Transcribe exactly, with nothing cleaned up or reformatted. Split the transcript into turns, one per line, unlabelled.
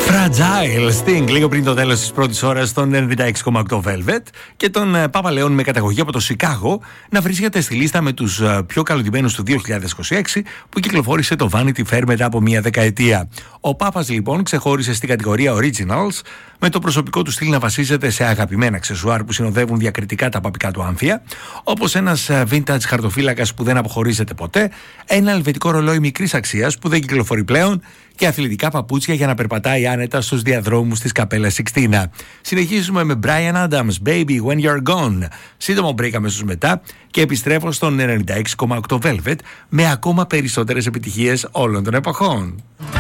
Fragile Sting, λίγο πριν το τέλος της πρώτης ώρας στον ενενήντα έξι κόμμα οκτώ Velvet, και τον Πάπα Λεόν με καταγωγή από το Σικάγο να βρίσκεται στη λίστα με τους πιο καλοντημένους του δύο χιλιάδες είκοσι έξι που κυκλοφόρησε το Vanity Fair μετά από μία δεκαετία. Ο Πάπας λοιπόν ξεχώρισε στην κατηγορία Originals, με το προσωπικό του στυλ να βασίζεται σε αγαπημένα αξεσουάρ που συνοδεύουν διακριτικά τα παπικά του άμφια, όπως ένας vintage χαρτοφύλακας που δεν αποχωρίζεται ποτέ, ένα ελβετικό ρολόι μικρής αξίας που δεν κυκλοφορεί πλέον και αθλητικά παπούτσια για να περπατάει άνετα στους διαδρόμους της Καπέλας Σιξτίνα. Συνεχίζουμε με Bryan Adams, Baby When You're Gone. Σύντομο break αμέσως μετά και επιστρέφω στον ενενήντα έξι κόμμα οκτώ Velvet με ακόμα περισσότερες επιτυχίες όλων των εποχών.